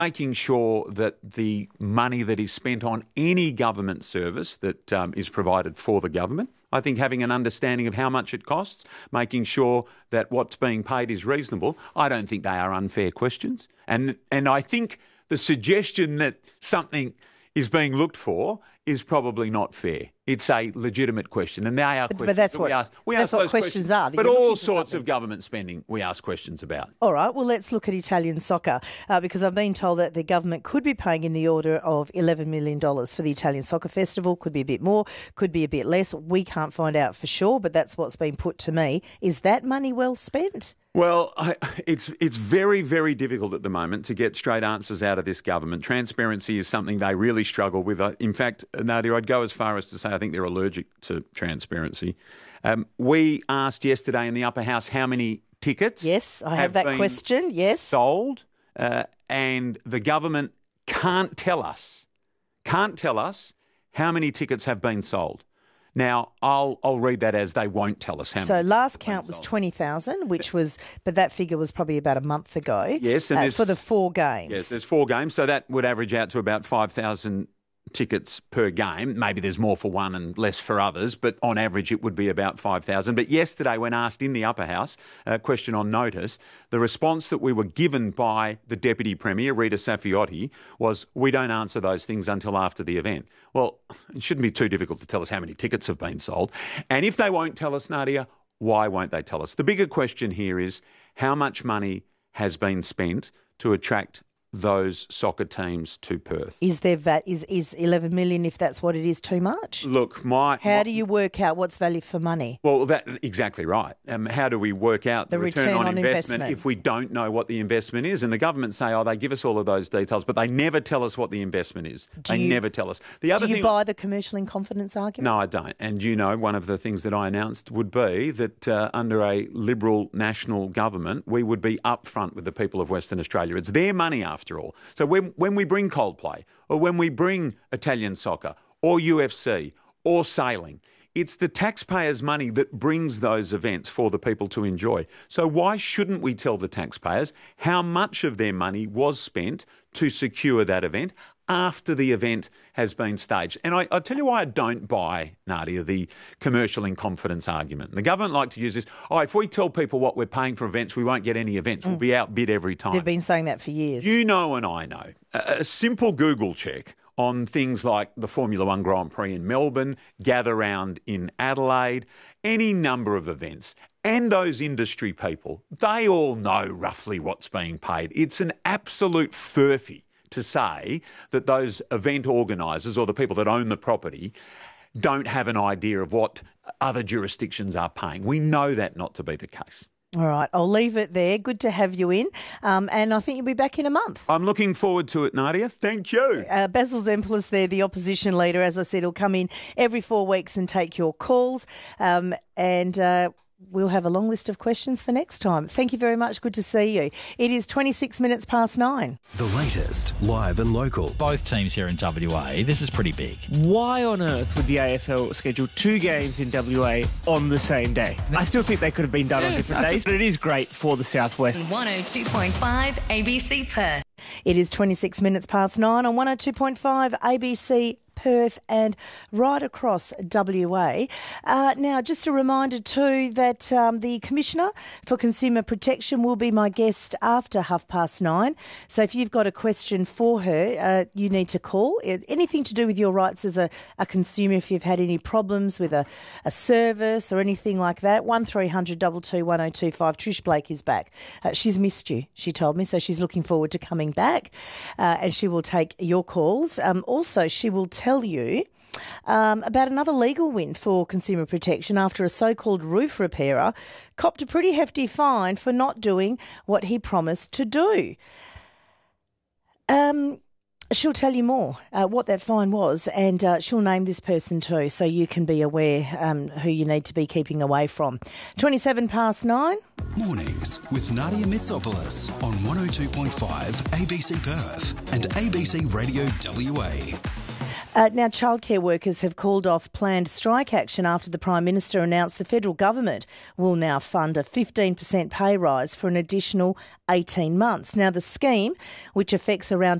making sure that the money that is spent on any government service that is provided for the government, I think having an understanding of how much it costs, making sure that what's being paid is reasonable, I don't think they are unfair questions. And I think the suggestion that something is being looked for is probably not fair. It's a legitimate question, and they are questions. But that's what questions are. But all sorts of government spending we ask questions about. All right, well, let's look at Italian soccer because I've been told that the government could be paying in the order of $11 million for the Italian Soccer Festival. Could be a bit more, could be a bit less. We can't find out for sure, but that's what's been put to me. Is that money well spent? Well, it's very, very difficult at the moment to get straight answers out of this government. Transparency is something they really struggle with. In fact, Nadia, I'd go as far as to say I think they're allergic to transparency. We asked yesterday in the Upper House how many tickets Yes, I have that question, yes. sold, and the government can't tell us how many tickets have been sold. Now, I'll read that as they won't tell us how many. So last count was 20,000, but that figure was probably about a month ago. Yes, and for the 4 games. Yes, there's 4 games, so that would average out to about 5,000 tickets per game. Maybe there's more for one and less for others, but on average it would be about 5,000. But yesterday, when asked in the Upper House, a question on notice, the response that we were given by the Deputy Premier, Rita Saffioti, was we don't answer those things until after the event. Well, it shouldn't be too difficult to tell us how many tickets have been sold. And if they won't tell us, Nadia, why won't they tell us? The bigger question here is how much money has been spent to attract those soccer teams to Perth. Is there is 11 million, if that's what it is, too much? Look, how do you work out what's value for money? Well, exactly right. How do we work out the return on investment if we don't know what the investment is? And the government say, they give us all of those details, but they never tell us what the investment is. Never tell us. Do you buy the commercial in confidence argument? No, I don't. And one of the things that I announced would be that under a Liberal national government, we would be upfront with the people of Western Australia. It's their money after all. So when we bring Coldplay or when we bring Italian soccer or UFC or sailing, it's the taxpayers' money that brings those events for the people to enjoy. So why shouldn't we tell the taxpayers how much of their money was spent to secure that event after the event has been staged? And I'll tell you why I don't buy, Nadia, the commercial in confidence argument. The government like to use this, if we tell people what we're paying for events, we won't get any events. We'll be outbid every time. They've been saying that for years. You know and I know. A simple Google check on things like the Formula One Grand Prix in Melbourne, Gather Round in Adelaide, any number of events, and those industry people, they all know roughly what's being paid. It's an absolute furphy to say that those event organisers or the people that own the property don't have an idea of what other jurisdictions are paying. We know that not to be the case. All right, I'll leave it there. Good to have you in. And I think you'll be back in a month. I'm looking forward to it, Nadia. Thank you. Basil Zempilas there, the opposition leader. As I said, he'll come in every 4 weeks and take your calls. We'll have a long list of questions for next time. Thank you very much. Good to see you. It is 26 minutes past 9. The latest, live and local. Both teams here in WA, this is pretty big. Why on earth would the AFL schedule 2 games in WA on the same day? I still think they could have been done on different days, but it is great for the Southwest. 102.5 ABC Perth. It is 26 minutes past 9 on 102.5 ABC Perth and right across WA. Now, just a reminder too that the Commissioner for Consumer Protection will be my guest after 9:30. So if you've got a question for her, you need to call. Anything to do with your rights as a consumer, if you've had any problems with a service or anything like that, 1300 22 1025. Trish Blake is back. She's missed you, she told me, so she's looking forward to coming back and she will take your calls. Also, she will tell you about another legal win for consumer protection after a so-called roof repairer copped a pretty hefty fine for not doing what he promised to do. She'll tell you more what that fine was, and she'll name this person too, so you can be aware who you need to be keeping away from. 27 past 9. Mornings with Nadia Mitsopoulos on 102.5 ABC Perth and ABC Radio WA. Now, childcare workers have called off planned strike action after the Prime Minister announced the federal government will now fund a 15% pay rise for an additional 18 months. Now, the scheme, which affects around